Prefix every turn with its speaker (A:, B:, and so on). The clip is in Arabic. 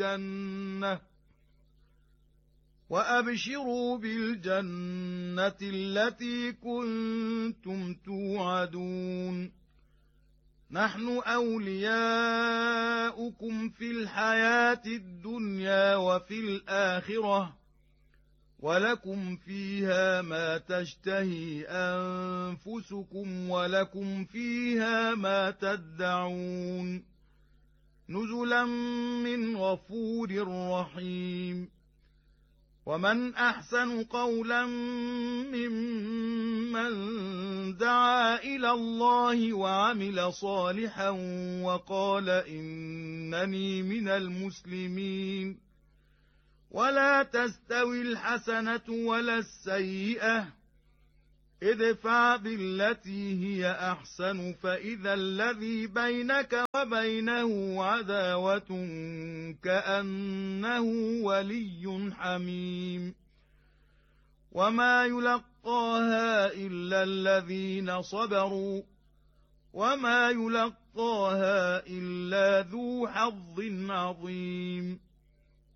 A: الجنة وأبشروا بالجنة التي كنتم توعدون نحن أولياؤكم في الحياة الدنيا وفي الآخرة ولكم فيها ما تشتهي أنفسكم ولكم فيها ما تدعون نزلا من غفور رحيم ومن أحسن قولا ممن دعا إلى الله وعمل صالحا وقال إنني من المسلمين ولا تستوي الحسنة ولا السيئة ادفع بالتي هي أحسن فإذا الذي بينك وبينه عداوة كأنه ولي حميم وما يلقاها إلا الذين صبروا وما يلقاها إلا ذو حظ عظيم